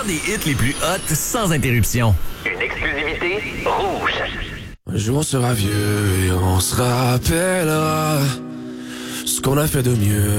meilleur des hits les plus hot sans interruption. Une exclusivité rouge. Un jour on sera vieux et on se rappellera ce qu'on a fait de mieux.